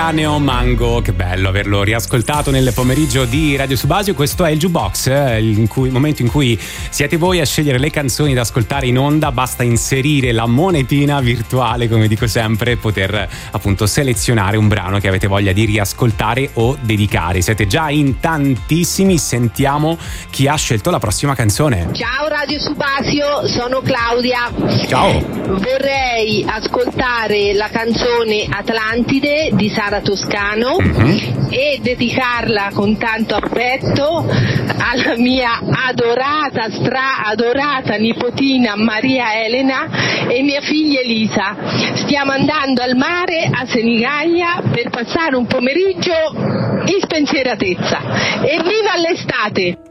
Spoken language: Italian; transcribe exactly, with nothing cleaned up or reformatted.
Estraneo Mango, che bello averlo riascoltato nel pomeriggio di Radio Subasio. Questo è il Jukebox, eh, in cui, il momento in cui siete voi a scegliere le canzoni da ascoltare in onda. Basta inserire la monetina virtuale, come dico sempre, e poter appunto selezionare un brano che avete voglia di riascoltare o dedicare. Siete già in tantissimi, sentiamo chi ha scelto la prossima canzone. Ciao Radio Subasio, sono Claudia. Ciao. Vorrei ascoltare la canzone Atlantide di Sara Toscano mm-hmm. e dedicarla con tanto affetto alla mia adorata, stra-adorata nipotina Maria Elena e mia figlia Elisa. Stiamo andando al mare a Senigallia per passare un pomeriggio in spensieratezza. E viva l'estate!